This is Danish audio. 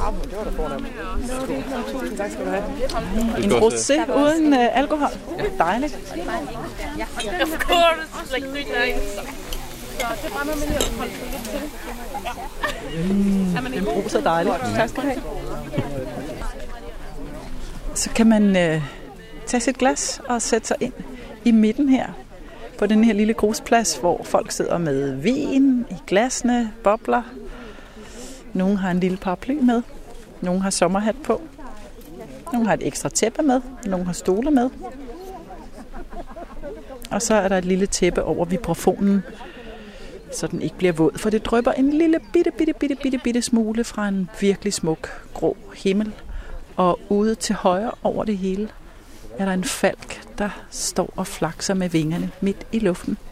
En rosé uden alkohol. Dejligt. Of course, like 3 times. Den bruser dejligt. Tak skal du have. Så kan man tage sit glas og sætte sig ind i midten her, på den her lille grusplads, hvor folk sidder med vin i glasene, bobler. Nogle har en lille paraply med. Nogle har sommerhat på. Nogle har et ekstra tæppe med. Nogle har stole med. Og så er der et lille tæppe over vibrafonen, så den ikke bliver våd. For det drypper en lille bitte smule fra en virkelig smuk grå himmel. Og ude til højre over det hele er der en falk, der står og flakser med vingerne midt i luften.